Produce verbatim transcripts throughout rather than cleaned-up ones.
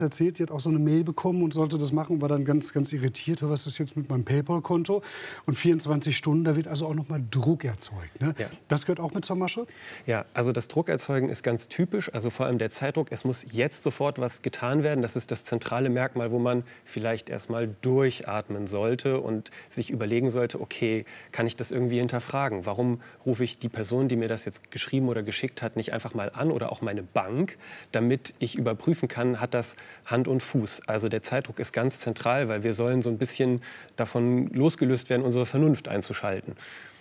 erzählt, die hat auch so eine Mail bekommen und sollte das machen und war dann ganz, ganz irritiert, was ist jetzt mit meinem PayPal-Konto? Und vierundzwanzig Stunden, da wird also auch noch mal Druck erzeugt. Ne? Ja. Das gehört auch mit zur Masche? Ja, also das Druckerzeugen ist ganz typisch, also vor allem der Zeitdruck. Es muss jetzt sofort was getan werden. Das ist das zentrale Merkmal, wo man vielleicht erst mal durchatmen sollte und sich überlegen sollte, okay, kann ich das irgendwie hinterfragen? Warum rufe ich die Person, die mir das jetzt geschrieben oder geschickt hat, nicht einfach mal an oder auch meine Bank, damit ich überprüfen kann, hat das Hand und Fuß. Also der Zeitdruck ist ganz zentral, weil wir sollen so ein bisschen davon losgelöst werden, unsere Vernunft einzuschalten.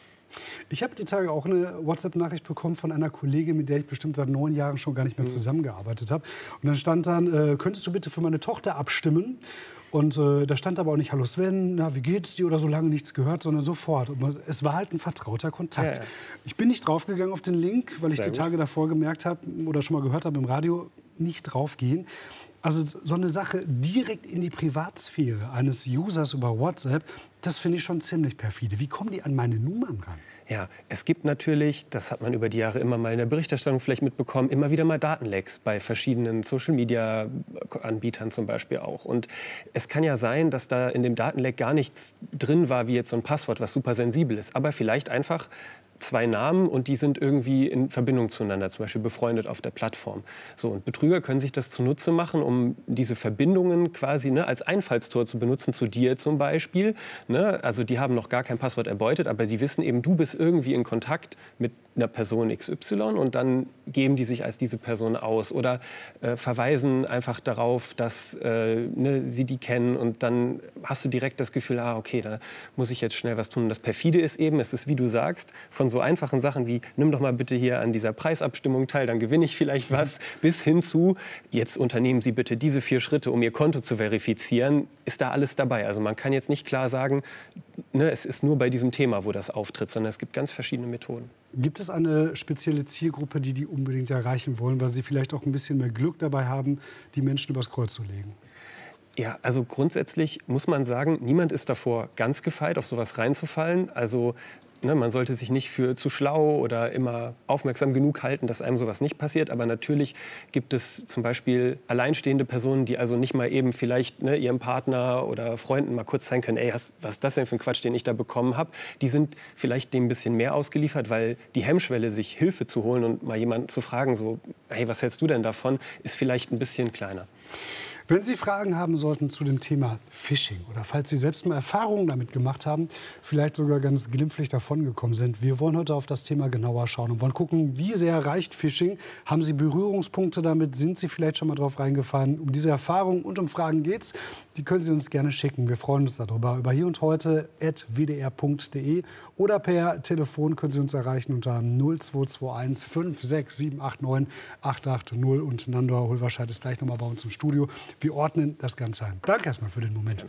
Ich habe die Tage auch eine WhatsApp-Nachricht bekommen von einer Kollegin, mit der ich bestimmt seit neun Jahren schon gar nicht mehr zusammengearbeitet habe. Und dann stand dann, äh, könntest du bitte für meine Tochter abstimmen? Und äh, da stand aber auch nicht, hallo Sven, na, wie geht's dir oder so lange nichts gehört, sondern sofort. Und es war halt ein vertrauter Kontakt. Ja, ja. Ich bin nicht draufgegangen auf den Link, weil ich Sehr die Tage gut. davor gemerkt habe oder schon mal gehört habe im Radio, nicht draufgehen. Also so eine Sache direkt in die Privatsphäre eines Users über WhatsApp, das finde ich schon ziemlich perfide. Wie kommen die an meine Nummern ran? Ja, es gibt natürlich, das hat man über die Jahre immer mal in der Berichterstattung vielleicht mitbekommen, immer wieder mal Datenlecks bei verschiedenen Social-Media-Anbietern zum Beispiel auch. Und es kann ja sein, dass da in dem Datenleck gar nichts drin war, wie jetzt so ein Passwort, was super sensibel ist, aber vielleicht einfach zwei Namen und die sind irgendwie in Verbindung zueinander, zum Beispiel befreundet auf der Plattform. So, und Betrüger können sich das zunutze machen, um diese Verbindungen quasi ne, als Einfallstor zu benutzen, zu dir zum Beispiel. Ne? Also die haben noch gar kein Passwort erbeutet, aber sie wissen eben, du bist irgendwie in Kontakt mit einer Person X Y und dann geben die sich als diese Person aus oder äh, verweisen einfach darauf, dass äh, ne, sie die kennen und dann hast du direkt das Gefühl, ah, okay, da muss ich jetzt schnell was tun. Und das perfide ist eben, es ist, wie du sagst, von so einfachen Sachen wie, nimm doch mal bitte hier an dieser Preisabstimmung teil, dann gewinne ich vielleicht was, bis hin zu, jetzt unternehmen Sie bitte diese vier Schritte, um Ihr Konto zu verifizieren, ist da alles dabei. Also man kann jetzt nicht klar sagen, ne, es ist nur bei diesem Thema, wo das auftritt, sondern es gibt ganz verschiedene Methoden. Gibt es eine spezielle Zielgruppe, die die unbedingt erreichen wollen, weil sie vielleicht auch ein bisschen mehr Glück dabei haben, die Menschen übers Kreuz zu legen? Ja, also grundsätzlich muss man sagen, niemand ist davor ganz gefeit, auf sowas reinzufallen. Also ne, man sollte sich nicht für zu schlau oder immer aufmerksam genug halten, dass einem sowas nicht passiert. Aber natürlich gibt es zum Beispiel alleinstehende Personen, die also nicht mal eben vielleicht ne, ihrem Partner oder Freunden mal kurz zeigen können, ey, was, was ist das denn für ein Quatsch, den ich da bekommen habe. Die sind vielleicht dem ein bisschen mehr ausgeliefert, weil die Hemmschwelle, sich Hilfe zu holen und mal jemanden zu fragen, so, hey, was hältst du denn davon, ist vielleicht ein bisschen kleiner. Wenn Sie Fragen haben sollten zu dem Thema Phishing oder falls Sie selbst mal Erfahrungen damit gemacht haben, vielleicht sogar ganz glimpflich davongekommen sind, wir wollen heute auf das Thema genauer schauen und wollen gucken, wie sehr reicht Phishing? Haben Sie Berührungspunkte damit? Sind Sie vielleicht schon mal drauf reingefallen? Um diese Erfahrungen und um Fragen geht's. Die können Sie uns gerne schicken. Wir freuen uns darüber. Über hier und heute at w d r punkt d e oder per Telefon können Sie uns erreichen unter null zwei zwei eins fünf sechs sieben acht neun acht acht null und Nandor Hulverscheid ist gleich noch mal bei uns im Studio. Wir ordnen das Ganze ein. Danke erstmal für den Moment.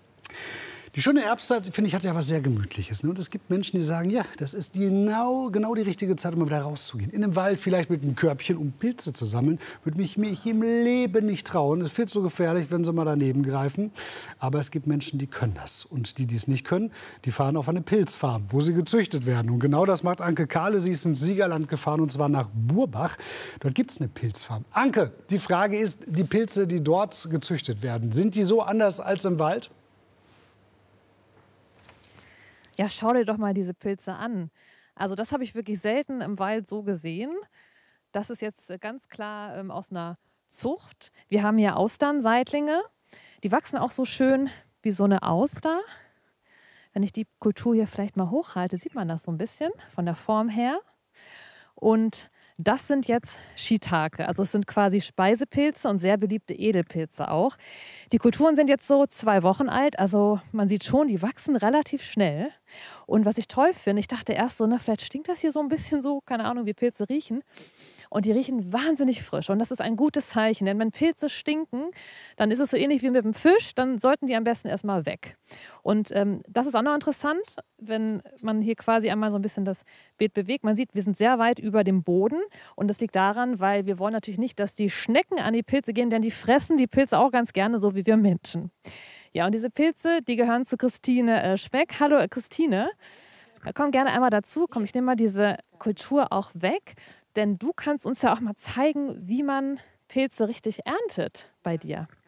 Die schöne Herbstzeit, finde ich, hat ja was sehr Gemütliches. Ne? Und es gibt Menschen, die sagen, ja, das ist genau, genau die richtige Zeit, um mal wieder rauszugehen. In den Wald vielleicht mit einem Körbchen, um Pilze zu sammeln. Würde mich, mich im Leben nicht trauen. Es ist viel zu gefährlich, wenn sie mal daneben greifen. Aber es gibt Menschen, die können das. Und die, die es nicht können, die fahren auf eine Pilzfarm, wo sie gezüchtet werden. Und genau das macht Anke Kahle. Sie ist ins Siegerland gefahren, und zwar nach Burbach. Dort gibt es eine Pilzfarm. Anke, die Frage ist, die Pilze, die dort gezüchtet werden, sind die so anders als im Wald? Ja, schau dir doch mal diese Pilze an. Also das habe ich wirklich selten im Wald so gesehen. Das ist jetzt äh, ganz klar ähm, aus einer Zucht. Wir haben hier Austernseitlinge. Die wachsen auch so schön wie so eine Auster. Wenn ich die Kultur hier vielleicht mal hochhalte, sieht man das so ein bisschen von der Form her. Und das sind jetzt Shiitake, also es sind quasi Speisepilze und sehr beliebte Edelpilze auch. Die Kulturen sind jetzt so zwei Wochen alt, also man sieht schon, die wachsen relativ schnell. Und was ich toll finde, ich dachte erst so, na, vielleicht stinkt das hier so ein bisschen so, keine Ahnung, wie Pilze riechen. Und die riechen wahnsinnig frisch und das ist ein gutes Zeichen, denn wenn Pilze stinken, dann ist es so ähnlich wie mit dem Fisch, dann sollten die am besten erstmal weg. Und ähm, das ist auch noch interessant, wenn man hier quasi einmal so ein bisschen das Beet bewegt. Man sieht, wir sind sehr weit über dem Boden und das liegt daran, weil wir wollen natürlich nicht, dass die Schnecken an die Pilze gehen, denn die fressen die Pilze auch ganz gerne, so wie wir Menschen. Ja, und diese Pilze, die gehören zu Christine äh, Speck. Hallo äh, Christine, komm gerne einmal dazu. Komm, ich nehme mal diese Kultur auch weg. Denn du kannst uns ja auch mal zeigen, wie man Pilze richtig erntet. bei dir?